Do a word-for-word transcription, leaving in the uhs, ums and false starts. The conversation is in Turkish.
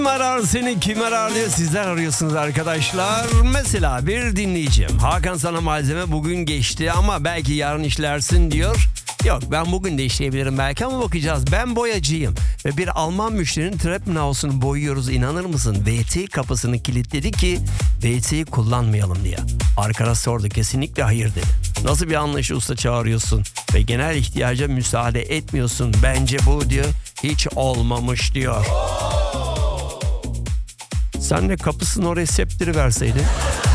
Kim arar seni, kim arar diye sizler arıyorsunuz arkadaşlar. Mesela bir dinleyicim, Hakan sana malzeme bugün geçti ama belki yarın işlersin diyor. Yok, ben bugün de işleyebilirim belki ama bakacağız. Ben boyacıyım ve bir Alman müşterinin Treppenhaus'unu boyuyoruz, inanır mısın? V T kapısını kilitledi ki V T'yi kullanmayalım diye. Arkadaş sordu, kesinlikle hayır dedi. Nasıl bir anlayışı usta çağırıyorsun ve genel ihtiyaca müsaade etmiyorsun, bence bu diyor hiç olmamış diyor. Sen de kapısını oraya septiri verseydin.